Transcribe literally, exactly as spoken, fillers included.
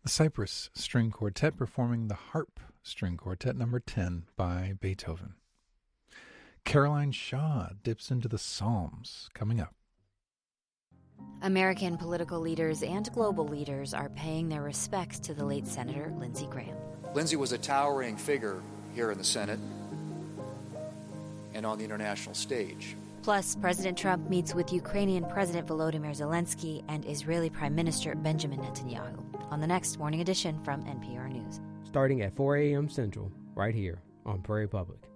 The Cyprus String Quartet performing the Harp String Quartet number ten by Beethoven. Caroline Shaw dips into the Psalms, coming up. American political leaders and global leaders are paying their respects to the late Senator Lindsey Graham. Lindsey was a towering figure here in the Senate and on the international stage. Plus, President Trump meets with Ukrainian President Volodymyr Zelensky and Israeli Prime Minister Benjamin Netanyahu on the next Morning Edition from N P R News. Starting at four a.m. Central, right here on Prairie Public.